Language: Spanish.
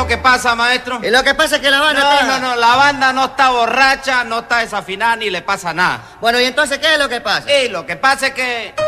lo que pasa, maestro? Y lo que pasa es que la banda No, está... no, no, la banda no está borracha, no está desafinada ni le pasa nada. Bueno, ¿y entonces qué es lo que pasa? Y lo que pasa es que...